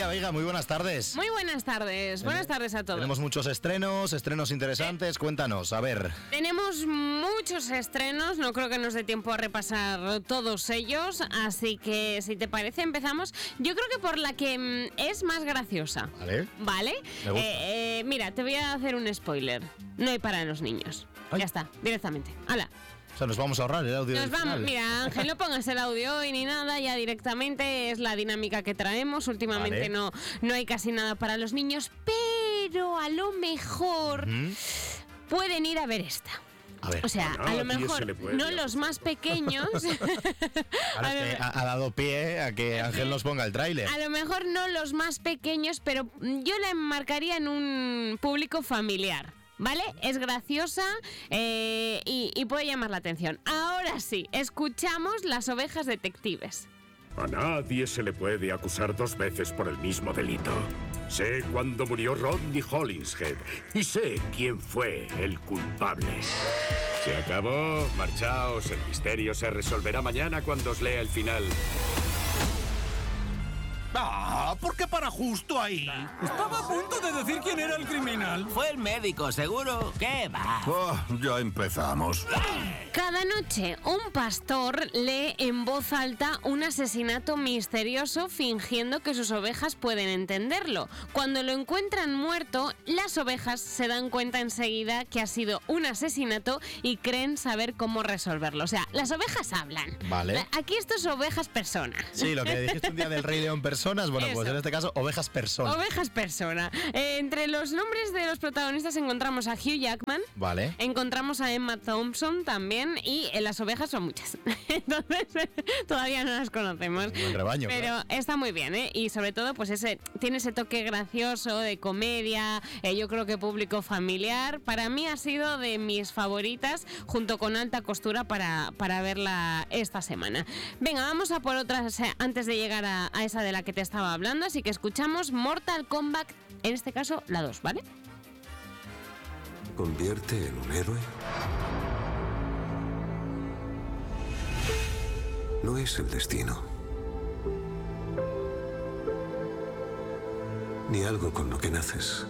Veiga, muy buenas tardes. Muy buenas tardes. Buenas tardes a todos. Tenemos muchos estrenos interesantes. Cuéntanos, a ver. Tenemos muchos estrenos, no creo que nos dé tiempo a repasar todos ellos, así que si te parece empezamos. Yo creo que por la que es más graciosa. ¿Vale? Me gusta. Mira, te voy a hacer un spoiler. No hay para los niños. Ay. Ya está, directamente. ¡Hala! O sea, nos vamos a ahorrar el audio. Nos vamos, mira, Ángel, no pongas el audio hoy ni nada, ya directamente es la dinámica que traemos. Últimamente no hay casi nada para los niños, pero a lo mejor pueden ir a ver esta. A ver. O sea, a lo mejor no los más pequeños. Ahora es que ha dado pie a que Ángel nos ponga el tráiler. A lo mejor no los más pequeños, pero yo la enmarcaría en un público familiar. ¿Vale? Es graciosa y puede llamar la atención. Ahora sí, escuchamos Las ovejas detectives. A nadie se le puede acusar 2 veces por el mismo delito. Sé cuándo murió Rodney Hollingshead y sé quién fue el culpable. Se acabó, marchaos, el misterio se resolverá mañana cuando os lea el final. ¿Por qué para justo ahí? Estaba a punto de decir quién era el criminal. Fue el médico, seguro. ¿Qué va? Ya empezamos. Cada noche un pastor lee en voz alta un asesinato misterioso fingiendo que sus ovejas pueden entenderlo. Cuando lo encuentran muerto, las ovejas se dan cuenta enseguida que ha sido un asesinato y creen saber cómo resolverlo. O sea, las ovejas hablan. Vale. Aquí esto es ovejas persona. Sí, lo que dijiste un día del Rey León personas, bueno, pues en este caso ovejas persona. Ovejas persona. Entre los nombres de los protagonistas encontramos a Hugh Jackman. Vale. Encontramos a Emma Thompson también y las ovejas son muchas. Entonces todavía no las conocemos. Un buen rebaño. Pero claro. está muy bien, ¿eh? Y sobre todo pues tiene ese toque gracioso de comedia, yo creo que público familiar. Para mí ha sido de mis favoritas junto con Alta Costura para verla esta semana. Venga, vamos a por otras antes de llegar a esa de la que te estaba hablando, así que escuchamos Mortal Kombat, en este caso la 2, ¿vale? ¿Convierte en un héroe? No es el destino, ni algo con lo que naces.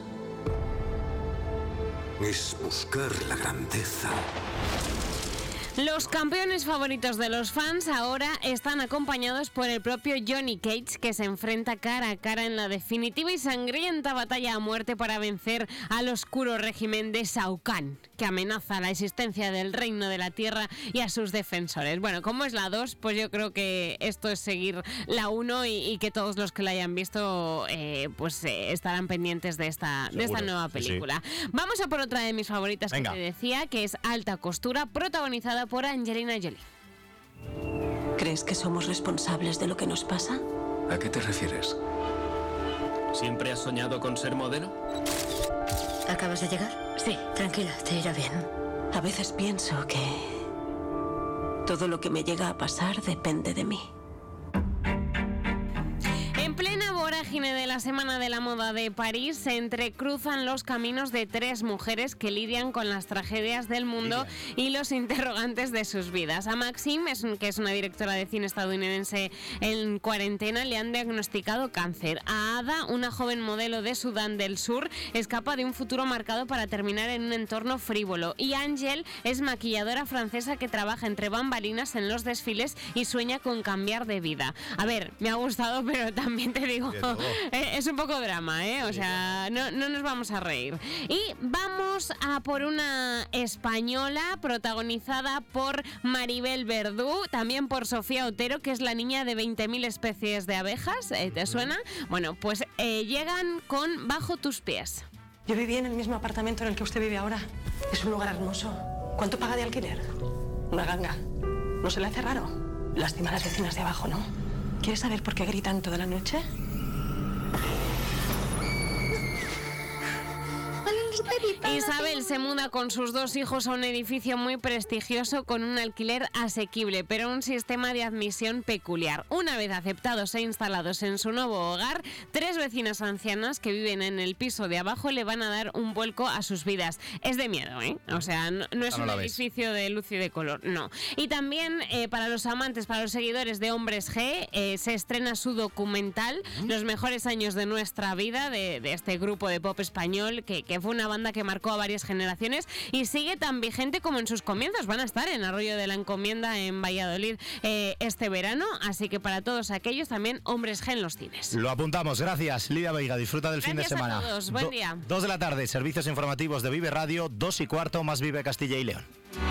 Es buscar la grandeza. Los campeones favoritos de los fans ahora están acompañados por el propio Johnny Cage, que se enfrenta cara a cara en la definitiva y sangrienta batalla a muerte para vencer al oscuro régimen de Shao Kahn, que amenaza la existencia del reino de la tierra y a sus defensores. Bueno, como es la 2, pues yo creo que esto es seguir la 1 y que todos los que la hayan visto estarán pendientes de esta nueva película. Sí. Vamos a por otra de mis favoritas. Venga. Que te decía, que es Alta Costura, protagonizada por Angelina Jolie. ¿Crees que somos responsables de lo que nos pasa? ¿A qué te refieres? ¿Siempre has soñado con ser modelo? ¿Acabas de llegar? Sí. Tranquila, te irá bien. A veces pienso que todo lo que me llega a pasar depende de mí. En plena vorágine de la Semana de la Moda de París se entrecruzan los caminos de 3 mujeres que lidian con las tragedias del mundo y los interrogantes de sus vidas. A Maxime, que es una directora de cine estadounidense en cuarentena, le han diagnosticado cáncer. A Ada, una joven modelo de Sudán del Sur, escapa de un futuro marcado para terminar en un entorno frívolo. Y Ángel es maquilladora francesa que trabaja entre bambalinas en los desfiles y sueña con cambiar de vida. A ver, me ha gustado, pero también te digo, es un poco drama, ¿eh? O sea, no nos vamos a reír. Y vamos a por una española protagonizada por Maribel Verdú, también por Sofía Otero, que es la niña de 20.000 especies de abejas. ¿Te suena? Bueno, pues llegan con Bajo tus pies. Yo viví en el mismo apartamento en el que usted vive ahora. Es un lugar hermoso. ¿Cuánto paga de alquiler? Una ganga. ¿No se le hace raro? Lástima a las vecinas de abajo, ¿no? ¿Quieres saber por qué gritan toda la noche? Isabel se muda con sus 2 hijos a un edificio muy prestigioso con un alquiler asequible, pero un sistema de admisión peculiar. Una vez aceptados e instalados en su nuevo hogar, 3 vecinas ancianas que viven en el piso de abajo le van a dar un vuelco a sus vidas. Es de miedo, ¿eh? O sea, no es un edificio de luz y de color, no. Y también para los amantes, para los seguidores de Hombres G, se estrena su documental, Los mejores años de nuestra vida, de este grupo de pop español, que fue una banda que marcó a varias generaciones y sigue tan vigente como en sus comienzos. Van a estar en Arroyo de la Encomienda, en Valladolid, este verano, así que para todos aquellos también Hombres G en los cines. Lo apuntamos, gracias Lidia Veiga, disfruta del fin de semana. Gracias a todos, buen día. 2 de la tarde, servicios informativos de Vive Radio, 2:15, más Vive Castilla y León.